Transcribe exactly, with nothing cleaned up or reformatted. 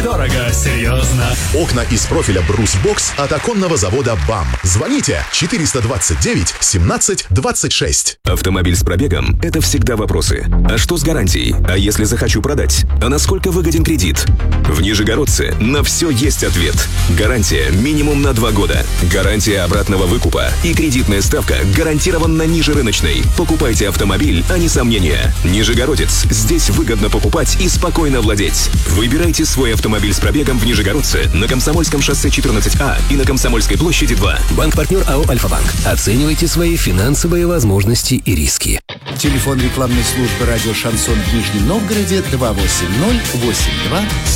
Недорого, серьезно. Окна из профиля «Брус Бокс» от оконного завода «БАМ». Звоните четыреста двадцать девять семнадцать двадцать шесть. Автомобиль с пробегом – это всегда вопросы. А что с гарантией? А если захочу продать? А насколько выгоден кредит? В Нижегородце на все есть ответ. Гарантия минимум на два года. Гарантия обратного выкупа. И кредитная ставка гарантированно ниже рыночной. Покупайте автомобиль, а не сомнения. Нижегородец. Здесь выгодно покупать и спокойно владеть. Выбирайте свой автомобиль с пробегом в Нижегородце на Комсомольском шоссе четырнадцать А и на Комсомольской площади два. Банк-партнер АО «Альфа-Банк». Оценивайте свои финансовые возможности и риски. Телефон рекламной службы радио «Шансон» в Нижнем Новгороде два восемь ноль восемь два